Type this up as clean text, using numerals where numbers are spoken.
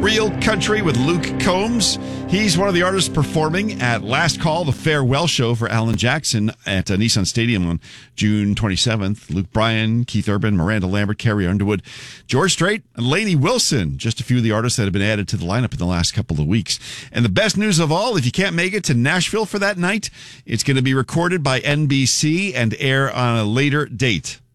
Real Country with Luke Combs. He's one of the artists performing at Last Call, the farewell show for Alan Jackson at Nissan Stadium on June 27th. Luke Bryan, Keith Urban, Miranda Lambert, Carrie Underwood, George Strait, and Lainey Wilson. Just a few of the artists that have been added to the lineup in the last couple of weeks. And the best news of all, if you can't make it to Nashville for that night, it's going to be recorded by NBC and air on a later date.